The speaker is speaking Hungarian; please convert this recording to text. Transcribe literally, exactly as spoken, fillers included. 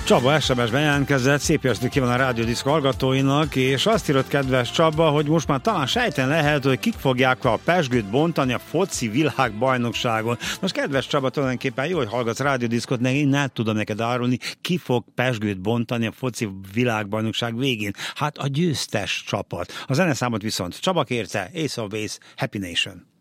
Csaba es em es-ben jelentkezett, szép estét kíván a Rádió Diszkó hallgatóinak, és azt írott kedves Csaba, hogy most már talán sejten lehet, hogy kik fogják a pezsgőt bontani a foci világbajnokságon. Most kedves Csaba, tulajdonképpen jó, hogy hallgatsz Rádió Diszkót, de én nem tudom neked árulni, ki fog pezsgőt bontani a foci világbajnokság végén. Hát a győztes csapat. A zeneszámot viszont Csaba kérte, Ace of Base, Happy Nation.